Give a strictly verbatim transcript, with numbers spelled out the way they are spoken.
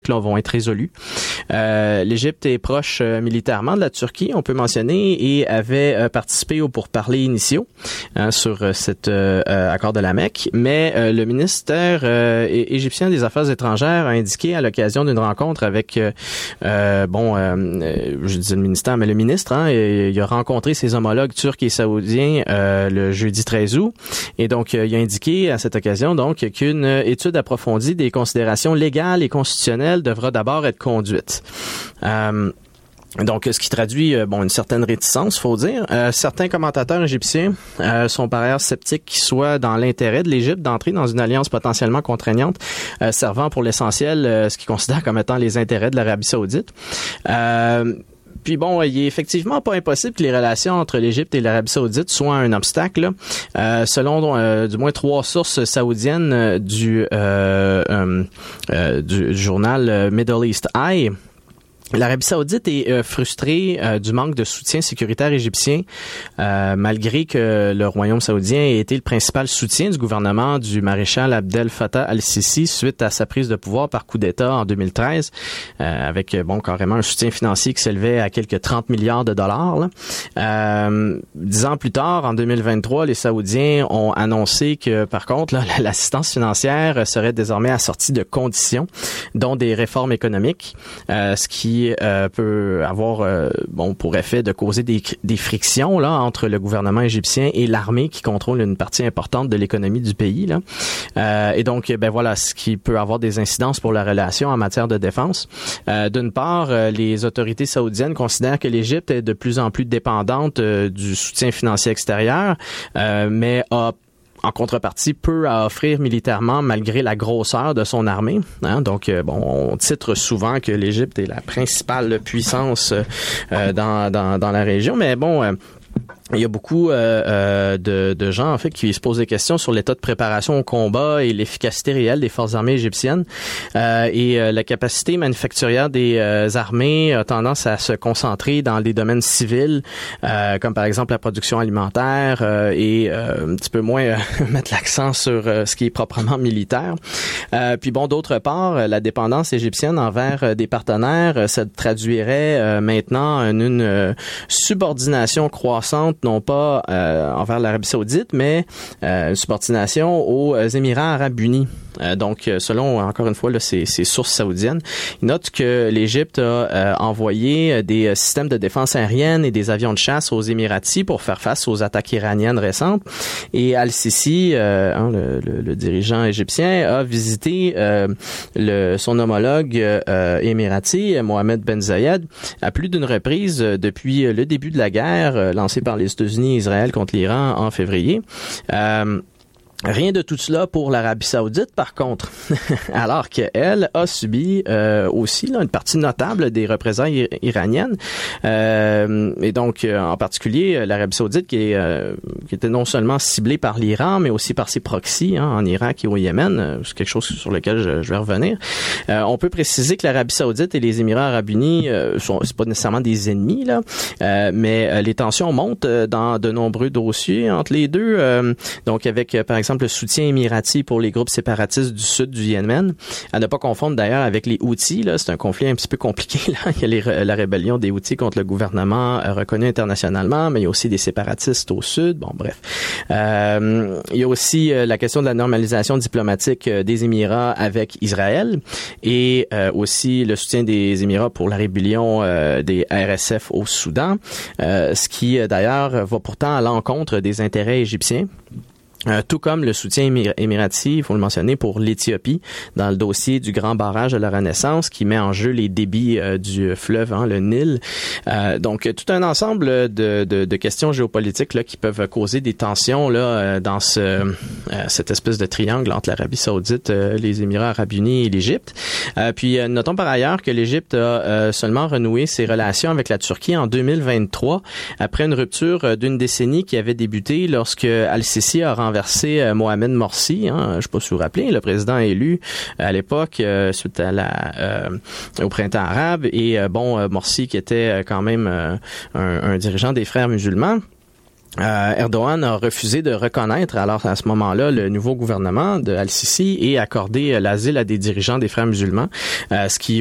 là, vont être résolus. Euh, L'Égypte est proche euh, militairement de la Turquie, on peut mentionner, et avait euh, participé aux pourparlers initiaux hein, sur euh, cet euh, accord de la Mecque. Mais euh, le ministère euh, égyptien des Affaires étrangères a indiqué à l'occasion d'une rencontre avec, euh, euh, bon, euh, je dis le ministère, mais le ministre, hein, il a rencontré ses homologues turcs et saoudiens euh, le jeudi treize août. Et donc, euh, il a indiqué à cette occasion donc qu'une étude approfondie des considérations légales et constitutionnelles devra d'abord être conduite. Euh, donc, ce qui traduit euh, bon une certaine réticence, faut dire. Euh, certains commentateurs égyptiens euh, sont par ailleurs sceptiques qu'il soit dans l'intérêt de l'Égypte d'entrer dans une alliance potentiellement contraignante, euh, servant pour l'essentiel euh, ce qu'ils considèrent comme étant les intérêts de l'Arabie saoudite. Euh, Puis bon, il est effectivement pas impossible que les relations entre l'Égypte et l'Arabie saoudite soient un obstacle. Euh, selon euh, du moins trois sources saoudiennes euh, du, euh, euh, euh, du journal Middle East Eye, l'Arabie saoudite est euh, frustrée euh, du manque de soutien sécuritaire égyptien, euh, malgré que le royaume saoudien ait été le principal soutien du gouvernement du maréchal Abdel Fattah al-Sisi suite à sa prise de pouvoir par coup d'État en deux mille treize, euh, avec bon carrément un soutien financier qui s'élevait à quelques trente milliards de dollars. Là. Euh, dix ans plus tard, en deux mille vingt-trois, les Saoudiens ont annoncé que, par contre, là, l'assistance financière serait désormais assortie de conditions, dont des réformes économiques, euh, ce qui Euh, peut avoir euh, bon pour effet de causer des, des frictions là entre le gouvernement égyptien et l'armée qui contrôle une partie importante de l'économie du pays là. Euh, et donc ben voilà ce qui peut avoir des incidences pour la relation en matière de défense. Euh, d'une part, euh, les autorités saoudiennes considèrent que l'Égypte est de plus en plus dépendante euh, du soutien financier extérieur, euh, mais a en contrepartie, peu à offrir militairement malgré la grosseur de son armée. Hein? Donc, euh, bon, on titre souvent que l'Égypte est la principale puissance euh, dans, dans, dans la région, mais bon... Euh, il y a beaucoup euh, euh, de, de gens en fait qui se posent des questions sur l'état de préparation au combat et l'efficacité réelle des forces armées égyptiennes. Euh, et euh, la capacité manufacturière des euh, armées a tendance à se concentrer dans les domaines civils, euh, comme par exemple la production alimentaire, euh, et euh, un petit peu moins euh, mettre l'accent sur euh, ce qui est proprement militaire. Euh, puis bon, d'autre part, la dépendance égyptienne envers euh, des partenaires, euh, ça traduirait euh, maintenant en une euh, subordination croissante non pas euh, envers l'Arabie saoudite, mais euh, une subordination aux Émirats arabes unis. Euh, donc, selon, encore une fois, là, ces, ces sources saoudiennes, ils notent que l'Égypte a euh, envoyé des systèmes de défense aérienne et des avions de chasse aux Émiratis pour faire face aux attaques iraniennes récentes. Et Al-Sisi, euh, hein, le, le, le dirigeant égyptien, a visité euh, le, son homologue euh, émirati, Mohamed Ben Zayed, à plus d'une reprise depuis le début de la guerre euh, lancée par les États-Unis et Israël contre l'Iran en février. Euh, Rien de tout cela pour l'Arabie saoudite, par contre, alors qu'elle a subi euh, aussi là, une partie notable des représailles iraniennes. Euh, et donc, euh, en particulier, l'Arabie saoudite qui, est, euh, qui était non seulement ciblée par l'Iran, mais aussi par ses proxys hein, en Irak et au Yémen. C'est quelque chose sur lequel je, je vais revenir. Euh, on peut préciser que l'Arabie saoudite et les Émirats arabes unis, euh, sont, c'est pas nécessairement des ennemis, là, euh, mais euh, les tensions montent dans de nombreux dossiers entre les deux. Euh, donc, avec, par exemple, le soutien émirati pour les groupes séparatistes du sud du Yémen, à ne pas confondre d'ailleurs avec les Houthis. Là, c'est un conflit un petit peu compliqué. Là. Il y a les, la rébellion des Houthis contre le gouvernement euh, reconnu internationalement, mais il y a aussi des séparatistes au sud. Bon, bref. Euh, il y a aussi euh, la question de la normalisation diplomatique euh, des Émirats avec Israël et euh, aussi le soutien des Émirats pour la rébellion euh, des R S F au Soudan, euh, ce qui euh, d'ailleurs va pourtant à l'encontre des intérêts égyptiens. Euh, tout comme le soutien émir- émirati, il faut le mentionner, pour l'Éthiopie dans le dossier du grand barrage de la Renaissance qui met en jeu les débits euh, du fleuve, hein, le Nil. Euh, donc, tout un ensemble de, de, de questions géopolitiques là, qui peuvent causer des tensions là euh, dans ce, euh, cette espèce de triangle entre l'Arabie saoudite, euh, les Émirats arabes unis et l'Égypte. Euh, puis, euh, notons par ailleurs que l'Égypte a euh, seulement renoué ses relations avec la Turquie en deux mille vingt-trois, après une rupture euh, d'une décennie qui avait débuté lorsque Al-Sisi a renversé renversé Mohamed Morsi, hein, je ne sais pas si vous vous rappelez, le président élu à l'époque euh, suite à la euh, au printemps arabe, et euh, bon, Morsi qui était quand même euh, un, un dirigeant des frères musulmans. Euh, Erdogan a refusé de reconnaître alors à ce moment-là le nouveau gouvernement de Al-Sisi et accorder euh, l'asile à des dirigeants des Frères musulmans, euh, ce qui